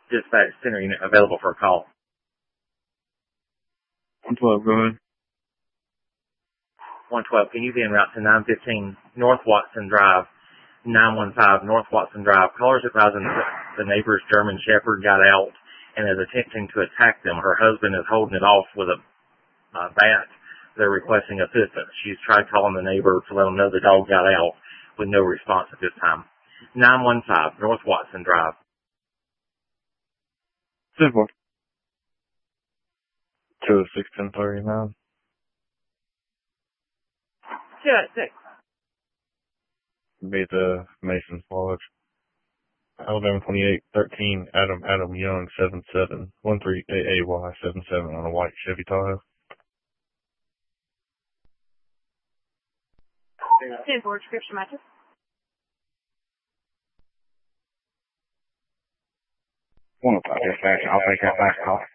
Dispatch center unit available for a call. 112, go ahead. 112, can you be en route to 915 North Watson Drive, 915 North Watson Drive? Callers advising the neighbor's German Shepherd got out and is attempting to attack them. Her husband is holding it off with a bat. They're requesting assistance. She's tried calling the neighbor to let them know the dog got out with no response at this time. 915 North Watson Drive. 10-4. 206-1039. 206. Be at the Mason's Lodge. Alabama 2813, Adam Young 77, 13AAY 77 on a white Chevy Tahoe. 10-4, description matches. 105 dispatch, I'll take that last call.